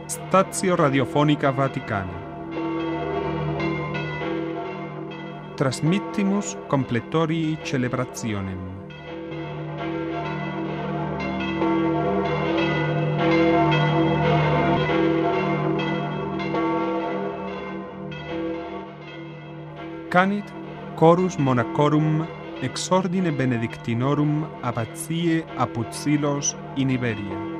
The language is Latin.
Stazio Radiofonica Vaticana. Transmittimus completorii celebrationem. Canit chorus monachorum ex ordine benedictinorum abbatiae Apud Silos in Iberia.